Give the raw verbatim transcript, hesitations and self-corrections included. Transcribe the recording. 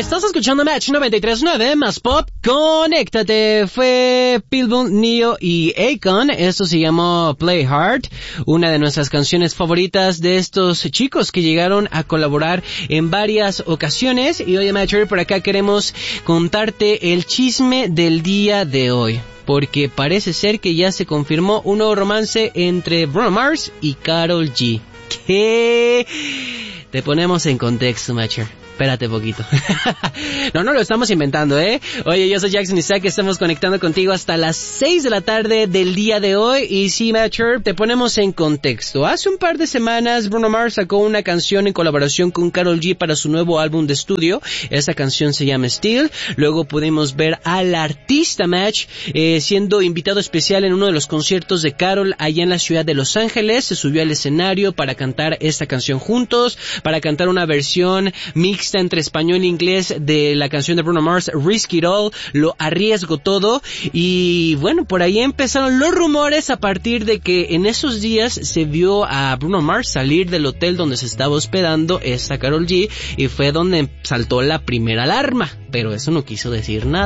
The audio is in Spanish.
Estás escuchando Match noventa y tres punto nueve más Pop. Conéctate. Fue Pitbull, Neo y Akon. Esto se llamó Play Hard, una de nuestras canciones favoritas de estos chicos que llegaron a colaborar en varias ocasiones. Y oye, Matcher, por acá queremos contarte el chisme del día de hoy, porque parece ser que ya se confirmó un nuevo romance entre Bruno Mars y Karol G. ¿Qué? Te ponemos en contexto, Matcher. Espérate poquito. No, no lo estamos inventando, ¿eh? Oye, yo soy Jackson Isaac, estamos conectando contigo hasta las seis de la tarde del día de hoy. Y sí, Matcher, te ponemos en contexto. Hace un par de semanas, Bruno Mars sacó una canción en colaboración con Karol G para su nuevo álbum de estudio. Esa canción se llama Still. Luego pudimos ver al artista Match eh, siendo invitado especial en uno de los conciertos de Karol allá en la ciudad de Los Ángeles. Se subió al escenario para cantar esta canción juntos, para cantar una versión mixta entre español e inglés de la canción de Bruno Mars, Risk It All, lo arriesgo todo. Y bueno, por ahí empezaron los rumores a partir de que en esos días se vio a Bruno Mars salir del hotel donde se estaba hospedando esta Karol G, y fue donde saltó la primera alarma, pero eso no quiso decir nada.